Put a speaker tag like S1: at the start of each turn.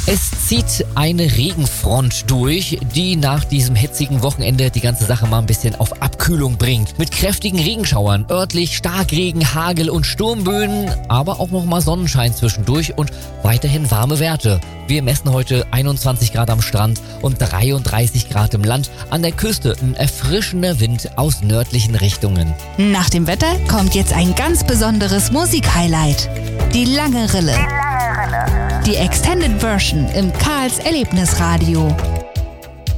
S1: Es zieht eine Regenfront durch, die nach diesem hitzigen Wochenende die ganze Sache mal ein bisschen auf Abkühlung bringt. Mit kräftigen Regenschauern, örtlich Starkregen, Hagel und Sturmböen, aber auch nochmal Sonnenschein zwischendurch und weiterhin warme Werte. Wir messen heute 21 Grad am Strand und 33 Grad im Land. An der Küste ein erfrischender Wind aus nördlichen Richtungen.
S2: Nach dem Wetter kommt jetzt ein ganz besonderes Musikhighlight. Die lange Rille. Die Extended Version im Karls Erlebnisradio.